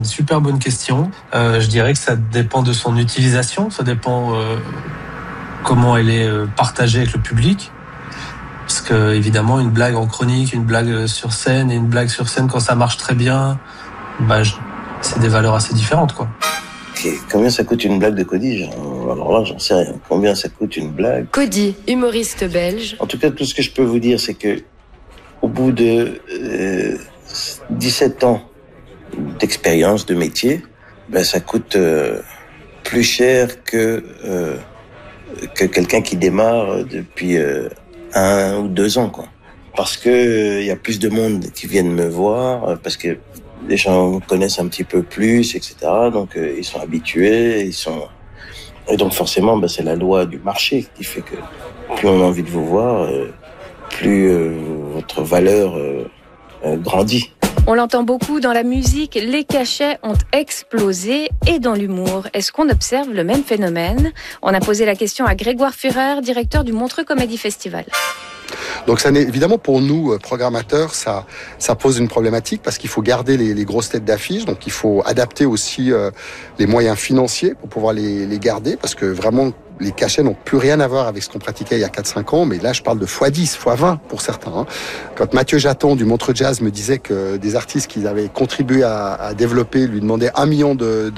Super bonne question. Je dirais que ça dépend de son utilisation, ça dépend comment elle est partagée avec le public. Parce que évidemment, une blague en chronique, une blague sur scène et une blague sur scène quand ça marche très bien, c'est des valeurs assez différentes, quoi. Combien ça coûte une blague de Cody? Alors là, j'en sais rien. Combien ça coûte une blague? Cody, humoriste belge. En tout cas, tout ce que je peux vous dire, c'est que au bout de 17 ans d'expérience, de métier, ça coûte plus cher que quelqu'un qui démarre depuis 1 ou 2 ans, quoi. Parce que y a plus de monde qui viennent me voir, parce que les gens me connaissent un petit peu plus, etc. Donc ils sont habitués, et donc forcément, c'est la loi du marché qui fait que plus on a envie de vous voir, plus votre valeur grandit. On l'entend beaucoup dans la musique, les cachets ont explosé et dans l'humour. Est-ce qu'on observe le même phénomène? On a posé la question à Grégoire Führer, directeur du Montreux Comedy Festival. Donc ça n'est évidemment pour nous programmateurs, ça pose une problématique parce qu'il faut garder les grosses têtes d'affiche, donc il faut adapter aussi les moyens financiers pour pouvoir les garder, parce que vraiment les cachets n'ont plus rien à voir avec ce qu'on pratiquait il y a 4-5 ans, mais là je parle de x10, x20 pour certains. Quand Mathieu Jaton du Montreux Jazz me disait que des artistes qui avaient contribué à développer lui demandaient $1 million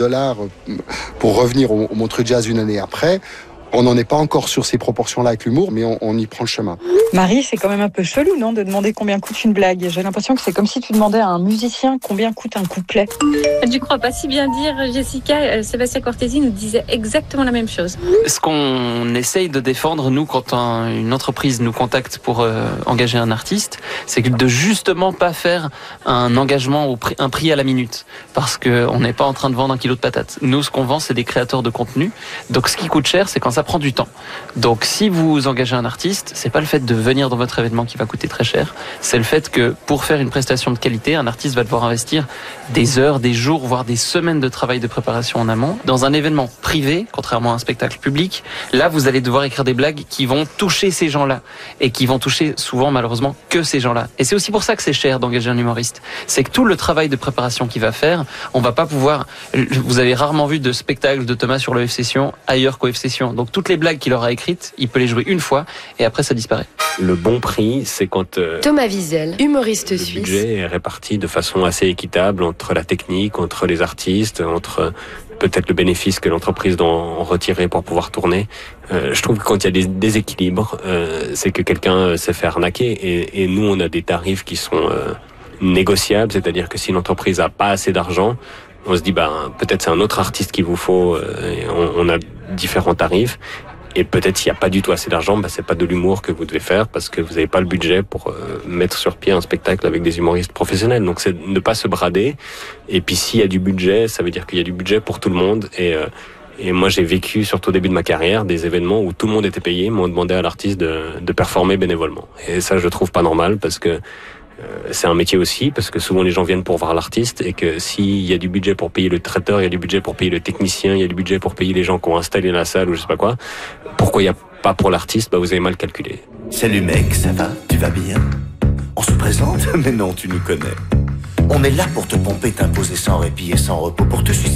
pour revenir au Montreux Jazz une année après, on n'en est pas encore sur ces proportions-là avec l'humour, mais on y prend le chemin. Marie, c'est quand même un peu chelou, non, de demander combien coûte une blague. J'ai l'impression que c'est comme si tu demandais à un musicien combien coûte un couplet. Tu crois pas si bien dire, Jessica. Sébastien Cortési nous disait exactement la même chose. Ce qu'on essaye de défendre, nous, quand une entreprise nous contacte pour engager un artiste, c'est de justement pas faire un engagement un prix à la minute. Parce qu'on n'est pas en train de vendre 1 kilo de patates. Nous, ce qu'on vend, c'est des créateurs de contenu. Donc, ce qui coûte cher, c'est quand ça prend du temps. Donc, si vous engagez un artiste, c'est pas le fait de venir dans votre événement qui va coûter très cher. C'est le fait que pour faire une prestation de qualité, un artiste va devoir investir des heures, des jours, voire des semaines de travail de préparation en amont. Dans un événement privé, contrairement à un spectacle public, là, vous allez devoir écrire des blagues qui vont toucher ces gens-là et qui vont toucher souvent, malheureusement, que ces gens-là. Et c'est aussi pour ça que c'est cher d'engager un humoriste. C'est que tout le travail de préparation qu'il va faire, on va pas pouvoir. Vous avez rarement vu de spectacle de Thomas sur le F-Session ailleurs qu'au F-Session. Donc toutes les blagues qu'il aura écrites, il peut les jouer une fois et après ça disparaît. Le bon prix, c'est quand Thomas Wiesel, humoriste le suisse. budget est réparti de façon assez équitable entre la technique, entre les artistes, entre peut-être le bénéfice que l'entreprise doit en retirer pour pouvoir tourner. Je trouve que quand il y a des déséquilibres, c'est que quelqu'un s'est fait arnaquer, et nous on a des tarifs qui sont négociables, c'est-à-dire que si une entreprise a pas assez d'argent, on se dit peut-être c'est un autre artiste qu'il vous faut, et on a différents tarifs. Et peut-être s'il n'y a pas du tout assez d'argent, c'est pas de l'humour que vous devez faire parce que vous n'avez pas le budget pour mettre sur pied un spectacle avec des humoristes professionnels. Donc c'est ne pas se brader. Et puis s'il y a du budget, ça veut dire qu'il y a du budget pour tout le monde. Et moi j'ai vécu, surtout au début de ma carrière, des événements où tout le monde était payé, mais on demandait à l'artiste de performer bénévolement. Et ça je trouve pas normal parce que c'est un métier aussi, parce que souvent les gens viennent pour voir l'artiste, et que s'il y a du budget pour payer le traiteur, il y a du budget pour payer le technicien, il y a du budget pour payer les gens qui ont installé la salle ou je sais pas quoi, pourquoi il n'y a pas pour l'artiste? Vous avez mal calculé. Salut mec, ça va? Tu vas bien? On se présente? Mais non, tu nous connais. On est là pour te pomper, t'imposer sans répit et sans repos, pour te suicider.